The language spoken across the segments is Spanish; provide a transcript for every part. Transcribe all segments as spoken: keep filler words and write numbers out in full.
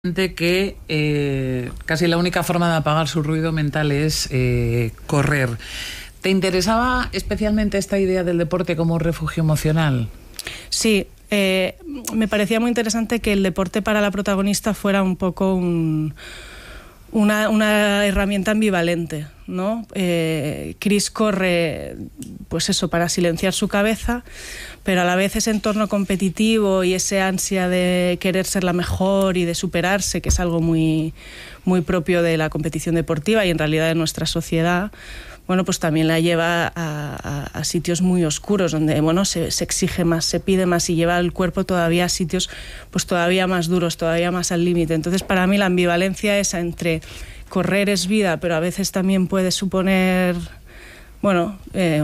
que eh, casi la única forma de apagar su ruido mental es eh, correr. ¿Te interesaba especialmente esta idea del deporte como refugio emocional? Sí, eh, me parecía muy interesante que el deporte para la protagonista fuera un poco un, una, una herramienta ambivalente, ¿no? Eh, Chris corre, pues eso, para silenciar su cabeza, pero a la vez ese entorno competitivo y ese ansia de querer ser la mejor y de superarse, que es algo muy, muy propio de la competición deportiva y en realidad de nuestra sociedad, bueno, pues también la lleva a, a, a sitios muy oscuros donde, bueno, se, se exige más, se pide más y lleva el cuerpo todavía a sitios pues todavía más duros, todavía más al límite. Entonces, para mí la ambivalencia esa entre correr es vida, pero a veces también puede suponer, bueno, eh,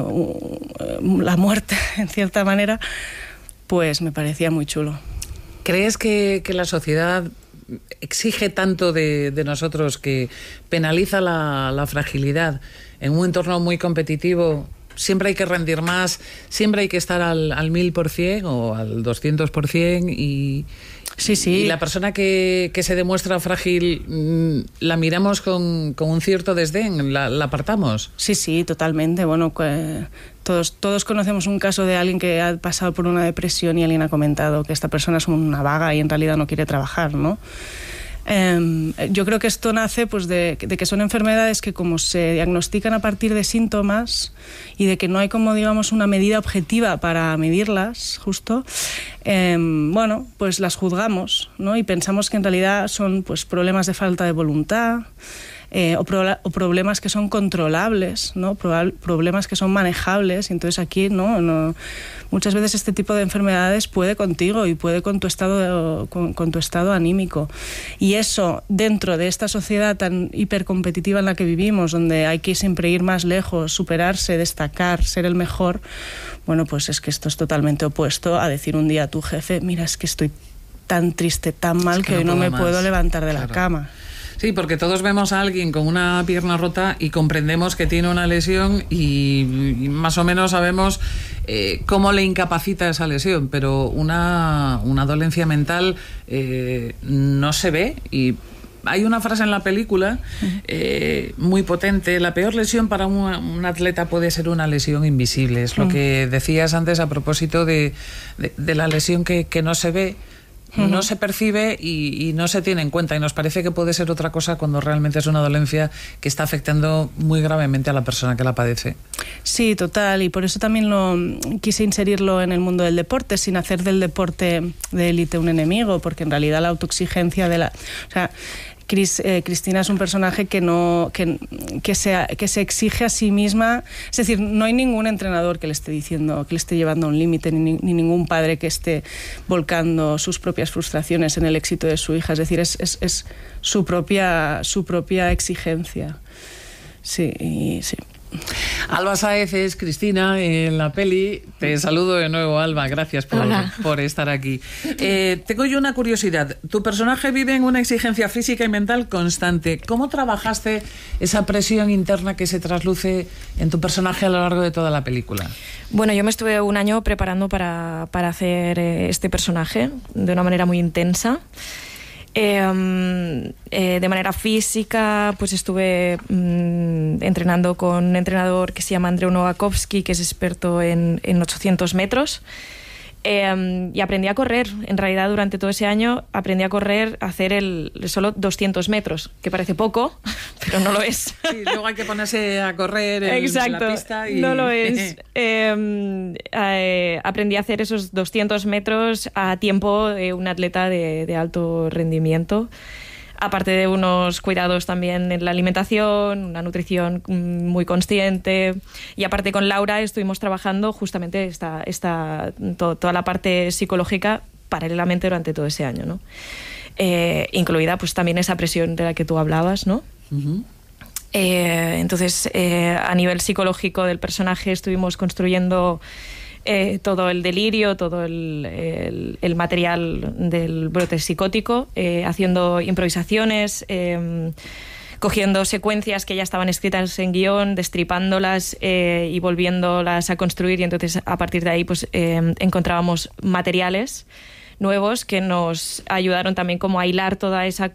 la muerte, en cierta manera, pues me parecía muy chulo. ¿Crees que, que la sociedad exige tanto de, de nosotros, que penaliza la, la fragilidad en un entorno muy competitivo? Siempre hay que rendir más, siempre hay que estar al, al mil por cien o al doscientos por cien y... Sí, sí. Y la persona que, que se demuestra frágil, la miramos con, con un cierto desdén, la, la apartamos. Sí, sí, totalmente. Bueno, eh, todos, todos conocemos un caso de alguien que ha pasado por una depresión y alguien ha comentado que esta persona es una vaga y en realidad no quiere trabajar, ¿no? Eh, yo creo que esto nace pues de, de que son enfermedades que, como se diagnostican a partir de síntomas y de que no hay, como digamos, una medida objetiva para medirlas, justo, eh, bueno, pues las juzgamos, ¿no? Y pensamos que en realidad son pues problemas de falta de voluntad, Eh, o, pro, o problemas que son controlables, ¿no? Pro, problemas que son manejables. Y entonces aquí no, no, muchas veces este tipo de enfermedades puede contigo y puede con tu estado, con, con tu estado anímico. Y eso, dentro de esta sociedad tan hipercompetitiva en la que vivimos, donde hay que siempre ir más lejos, superarse, destacar, ser el mejor, bueno, pues es que esto es totalmente opuesto a decir un día a tu jefe: mira, es que estoy tan triste, tan mal, es que, que hoy no, no me más. puedo levantar de claro. la cama. Sí, porque todos vemos a alguien con una pierna rota y comprendemos que tiene una lesión y, y más o menos sabemos eh, cómo le incapacita esa lesión, pero una, una dolencia mental eh, no se ve. Y hay una frase en la película eh, muy potente: la peor lesión para un, un atleta puede ser una lesión invisible. Es lo que decías antes a propósito de, de, de la lesión que, que no se ve. No se percibe y, y no se tiene en cuenta, y nos parece que puede ser otra cosa cuando realmente es una dolencia que está afectando muy gravemente a la persona que la padece. Sí, total, y por eso también lo quise inserirlo en el mundo del deporte, sin hacer del deporte de élite un enemigo, porque en realidad la autoexigencia de la... O sea, Chris, eh, Cristina es un personaje que no que, que, se, que se exige a sí misma. Es decir, no hay ningún entrenador que le esté diciendo, que le esté llevando a un límite, ni, ni ningún padre que esté volcando sus propias frustraciones en el éxito de su hija. Es decir, es, es, es su propia su propia exigencia. Sí, y, sí. Alba Sáez es Cristina en la peli. Te saludo de nuevo, Alba, gracias por, por estar aquí. Eh, tengo yo una curiosidad. Tu personaje vive en una exigencia física y mental constante. ¿Cómo trabajaste esa presión interna que se trasluce en tu personaje a lo largo de toda la película? Bueno, yo me estuve un año preparando para, para hacer este personaje de una manera muy intensa. Eh, eh, de manera física, pues estuve mm, entrenando con un entrenador que se llama Andreu Nowakovsky, que es experto en, en ochocientos metros. Eh, y aprendí a correr. En realidad, durante todo ese año aprendí a correr, a hacer el, solo doscientos metros, que parece poco, pero no lo es. Sí, luego hay que ponerse a correr en, Exacto, en la pista. Y... no lo es. eh, eh, aprendí a hacer esos doscientos metros a tiempo de un atleta de, de alto rendimiento. Aparte de unos cuidados también en la alimentación, una nutrición muy consciente. Y aparte con Laura estuvimos trabajando justamente esta, esta, to, toda la parte psicológica paralelamente durante todo ese año, ¿no? Eh, incluida pues también esa presión de la que tú hablabas, ¿no? Uh-huh. Eh, entonces, eh, a nivel psicológico del personaje estuvimos construyendo Eh, todo el delirio, todo el, el, el material del brote psicótico, eh, haciendo improvisaciones, eh, cogiendo secuencias que ya estaban escritas en guión, destripándolas eh, y volviéndolas a construir, y entonces a partir de ahí pues eh, encontrábamos materiales nuevos que nos ayudaron también como a hilar toda esa